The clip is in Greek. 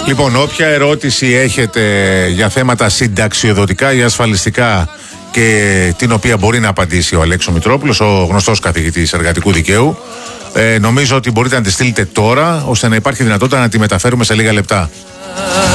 Λοιπόν, όποια ερώτηση έχετε για θέματα συνταξιοδοτικά ή ασφαλιστικά και την οποία μπορεί να απαντήσει ο Αλέξος Μητρόπουλος, ο γνωστός καθηγητής εργατικού δικαίου, νομίζω ότι μπορείτε να τη στείλετε τώρα, ώστε να υπάρχει δυνατότητα να τη μεταφέρουμε σε λίγα λεπτά.